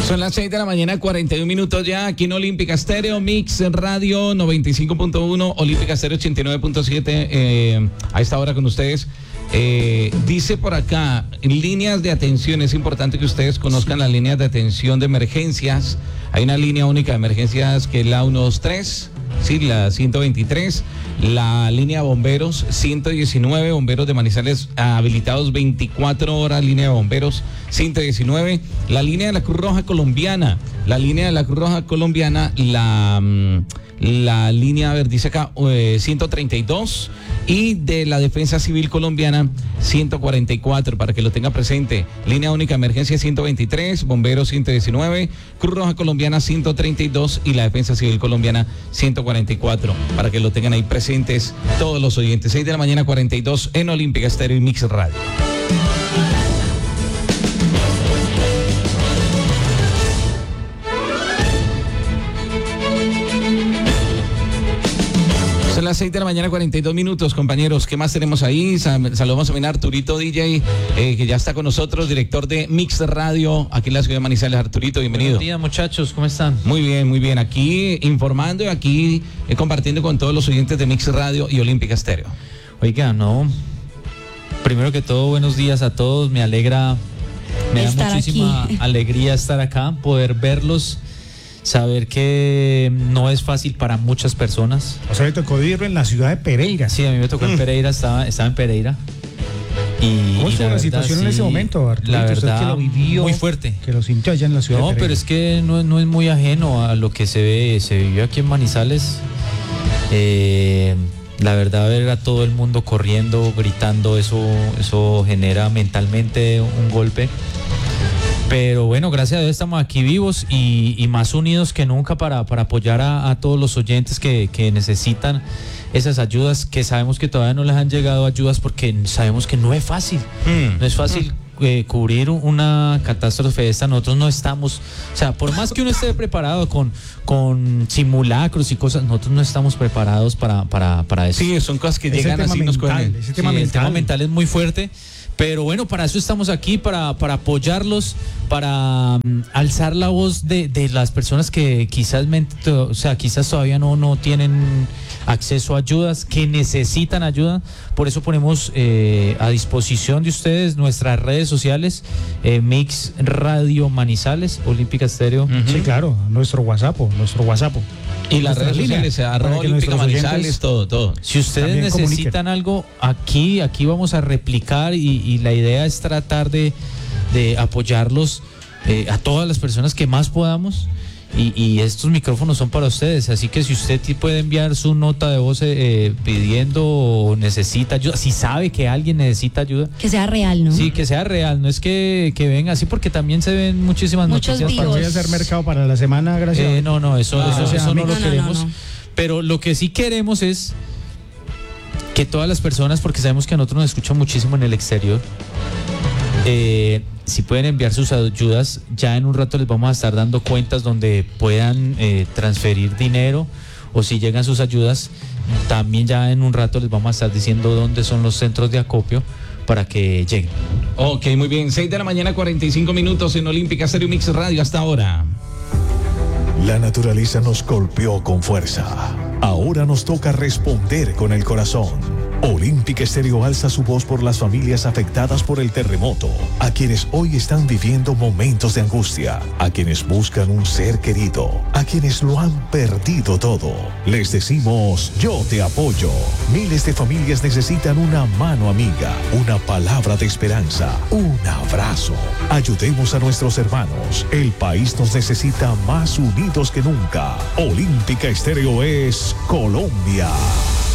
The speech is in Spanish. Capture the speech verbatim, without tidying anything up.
Son las seis de la mañana, cuarenta y un minutos ya, aquí en Olímpica Estéreo, Mix Radio noventa y cinco punto uno, Olímpica Estéreo ochenta y nueve punto siete, eh, a esta hora con ustedes. Eh, dice por acá, en líneas de atención, es importante que ustedes conozcan las líneas de atención de emergencias. Hay una línea única de emergencias que es la ciento veintitrés, sí, la ciento veintitrés, la línea de bomberos ciento diecinueve, bomberos de Manizales habilitados veinticuatro horas, línea de bomberos ciento diecinueve, la línea de la Cruz Roja Colombiana, la línea de la Cruz Roja Colombiana, la... la línea, a ver, dice acá, eh, ciento treinta y dos, y de la Defensa Civil Colombiana ciento cuarenta y cuatro, para que lo tenga presente. Línea única emergencia ciento veintitrés, bomberos ciento diecinueve, Cruz Roja Colombiana ciento treinta y dos y la Defensa Civil Colombiana ciento cuarenta y cuatro, para que lo tengan ahí presentes todos los oyentes. seis de la mañana, cuarenta y dos en Olímpica Estéreo y Mix Radio. Son las seis de la mañana, cuarenta y dos minutos, compañeros. ¿Qué más tenemos ahí? Saludamos a Arturito D J, eh, que ya está con nosotros, director de Mix Radio, aquí en la ciudad de Manizales. Arturito, bienvenido. Buenos días, muchachos, ¿cómo están? Muy bien, muy bien. Aquí informando y aquí eh, compartiendo con todos los oyentes de Mix Radio y Olímpica Estéreo. Oiga, no, primero que todo, buenos días a todos. Me alegra, me da estar muchísima aquí. alegría estar acá, poder verlos. Saber que no es fácil para muchas personas. O sea, le tocó vivirlo en la ciudad de Pereira. Sí, a mí me tocó en Pereira, estaba, estaba en Pereira. Y, ¿Cómo y estuvo la, la situación sí, en ese momento, Arturito? La verdad, usted que lo vivió, muy fuerte. Que lo sintió allá en la ciudad no, de Pereira. No, pero es que no, no es muy ajeno a lo que se ve, se vivió aquí en Manizales. Eh, la verdad, ver a todo el mundo corriendo, gritando, eso, eso genera mentalmente un golpe. Pero bueno, gracias a Dios estamos aquí vivos y, y más unidos que nunca para, para apoyar a, a todos los oyentes que, que necesitan esas ayudas, que sabemos que todavía no les han llegado ayudas porque sabemos que no es fácil, mm. no es fácil eh, cubrir una catástrofe de esta. Nosotros no estamos, o sea, por más que uno esté preparado con, con simulacros y cosas, nosotros no estamos preparados para, para, para eso. Sí, son cosas que ese llegan así, mental, nos cogen. Ese sí, tema el mental. tema mental es muy fuerte. Pero bueno, para eso estamos aquí, para, para apoyarlos, para um, alzar la voz de, de las personas que quizás, o sea, quizás todavía no, no tienen acceso a ayudas, que necesitan ayuda. Por eso ponemos eh, a disposición de ustedes nuestras redes sociales, eh, Mix Radio Manizales, Olímpica Estéreo. Uh-huh. Sí, claro, nuestro WhatsApp, nuestro WhatsApp. Y las redes sociales, arroba Olímpica Manizales, todo, todo. Si ustedes necesitan algo, aquí, aquí vamos a replicar y, y la idea es tratar de, de apoyarlos eh, a todas las personas que más podamos. Y, y estos micrófonos son para ustedes, así que si usted puede enviar su nota de voz eh, pidiendo o necesita ayuda, si sabe que alguien necesita ayuda. Que sea real, ¿no? Sí, que sea real, no es que, que venga así, porque también se ven muchísimas Muchos noticias. vivos. Voy a hacer mercado para la semana, gracias. Eh, no, no, eso, Ah, eso, o sea, eso no no, lo no, queremos. no, no. Pero lo que sí queremos es que todas las personas, porque sabemos que a nosotros nos escuchan muchísimo en el exterior, eh, si pueden enviar sus ayudas, ya en un rato les vamos a estar dando cuentas donde puedan eh, transferir dinero, o si llegan sus ayudas, también ya en un rato les vamos a estar diciendo dónde son los centros de acopio para que lleguen. Ok, muy bien, seis de la mañana, cuarenta y cinco minutos en Olímpica Estéreo Mix Radio hasta ahora. La naturaleza nos golpeó con fuerza. Ahora nos toca responder con el corazón. Olímpica Estéreo alza su voz por las familias afectadas por el terremoto, a quienes hoy están viviendo momentos de angustia, a quienes buscan un ser querido, a quienes lo han perdido todo. Les decimos, yo te apoyo. Miles de familias necesitan una mano amiga, una palabra de esperanza, un abrazo. Ayudemos a nuestros hermanos. El país nos necesita más unidos que nunca. Olímpica Estéreo es Colombia.